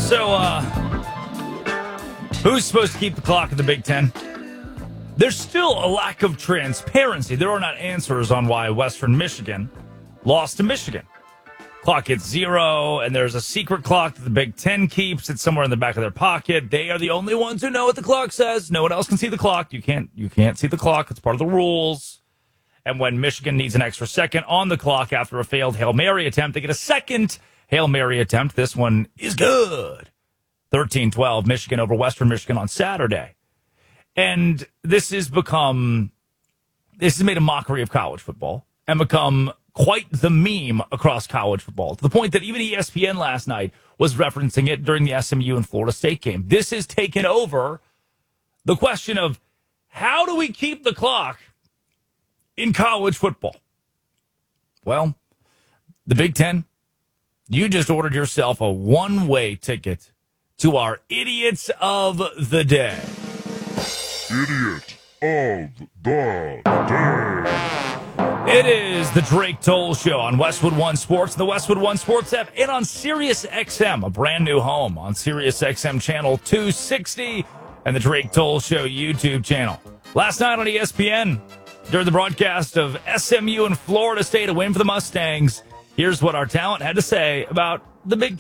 So, who's supposed to keep the clock in the Big Ten? There's still a lack of transparency. There are not answers on why Western Michigan lost to Michigan. Clock hits 0, and there's a secret clock that the Big Ten keeps. It's somewhere in the back of their pocket. They are the only ones who know what the clock says. No one else can see the clock. You can't see the clock. It's part of the rules. And when Michigan needs an extra second on the clock after a failed Hail Mary attempt, they get a second Hail Mary attempt. This one is good. 13-12, Michigan over Western Michigan on Saturday. And this has made a mockery of college football and become quite the meme across college football, to the point that even ESPN last night was referencing it during the SMU and Florida State game. This has taken over the question of how do we keep the clock in college football? Well, the Big Ten, you just ordered yourself a one-way ticket to our Idiots of the Day. Idiot of the Day. It is the Drake Toll Show on Westwood One Sports, the Westwood One Sports app, and on Sirius XM, a brand new home on Sirius XM channel 260 and the Drake Toll Show YouTube channel. Last night on ESPN, during the broadcast of SMU and Florida State, a win for the Mustangs, here's what our talent had to say about the Big